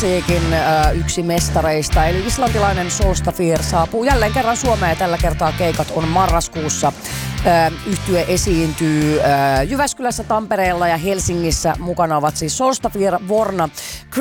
musiikin yksi mestareista, eli islantilainen Solstafir saapuu jälleen kerran Suomeen ja tällä kertaa keikat on marraskuussa. Yhtye esiintyy Jyväskylässä, Tampereella ja Helsingissä. Mukana ovat siis Solstafir, Vorna,